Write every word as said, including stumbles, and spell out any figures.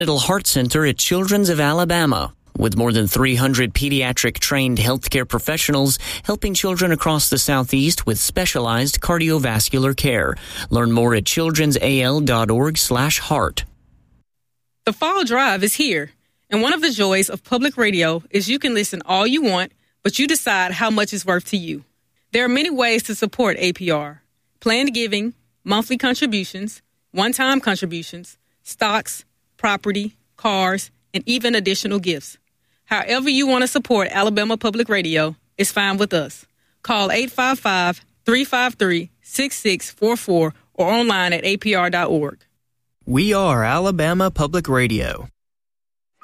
Heart Center at Children's of Alabama, with more than three hundred pediatric-trained healthcare professionals helping children across the Southeast with specialized cardiovascular care. Learn more at childrensal.org slash heart. The fall drive is here, and one of the joys of public radio is you can listen all you want, but you decide how much it's worth to you. There are many ways to support A P R. Planned giving, monthly contributions, one-time contributions, stocks, property, cars, and even additional gifts. However you want to support Alabama Public Radio is fine with us. Call eight five five, three five three, six six four four or online at A P R dot org. We are Alabama Public Radio.